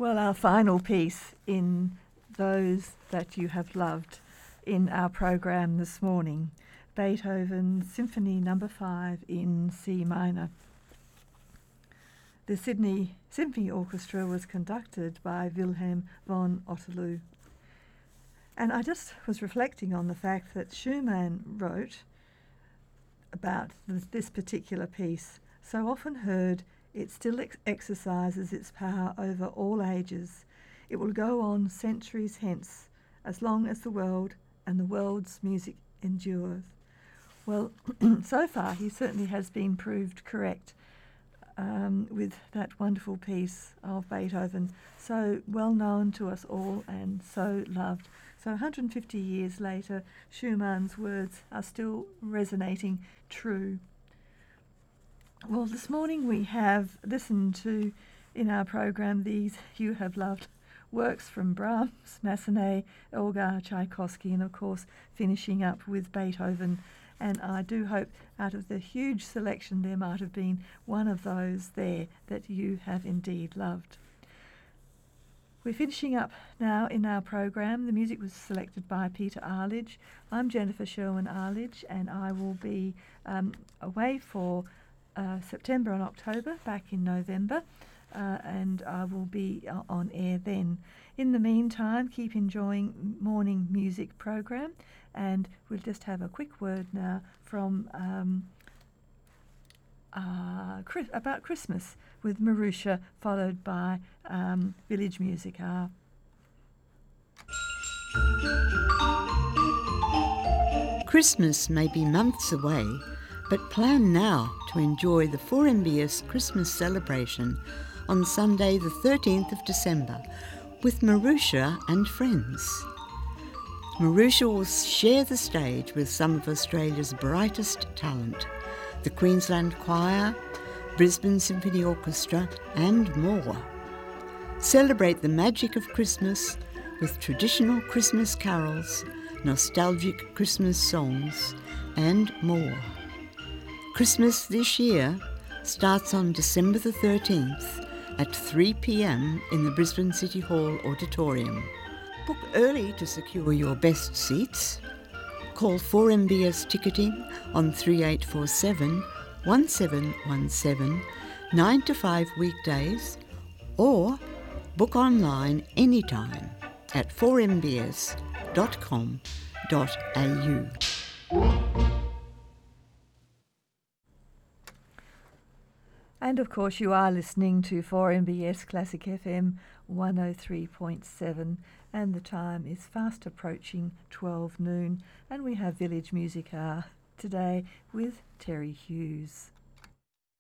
Well, our final piece in Those That You Have Loved in our program this morning, Beethoven's Symphony No. 5 in C minor. The Sydney Symphony Orchestra was conducted by Wilhelm von Otterloo. And I just was reflecting on the fact that Schumann wrote about this particular piece, so often heard. It still exercises its power over all ages. It will go on centuries hence, as long as the world and the world's music endures. Well, so far he certainly has been proved correct with that wonderful piece of Beethoven, so well known to us all and so loved. So 150 years later, Schumann's words are still resonating true. Well, this morning we have listened to, in our program, these You Have Loved works from Brahms, Massenet, Elgar, Tchaikovsky, and of course finishing up with Beethoven. And I do hope out of the huge selection there might have been one of those there that you have indeed loved. We're finishing up now in our program. The music was selected by Peter Arledge. I'm Jennifer Sherwin-Arledge, and I will be away for September and October, back in November, and I will be on air then. In the meantime, keep enjoying morning music program, and we'll just have a quick word now from about Christmas with Marusha, followed by Village Music Hour. Christmas may be months away, but plan now to enjoy the 4MBS Christmas celebration on Sunday the 13th of December with Marusha and friends. Marusha will share the stage with some of Australia's brightest talent, the Queensland Choir, Brisbane Symphony Orchestra and more. Celebrate the magic of Christmas with traditional Christmas carols, nostalgic Christmas songs and more. Christmas this year starts on December the 13th at 3 p.m. in the Brisbane City Hall Auditorium. Book early to secure your best seats. Call 4MBS Ticketing on 3847 1717 9 to 5 weekdays, or book online anytime at 4mbs.com.au. And of course you are listening to 4MBS Classic FM 103.7, and the time is fast approaching 12 noon, and we have Village Music Hour today with Terry Hughes.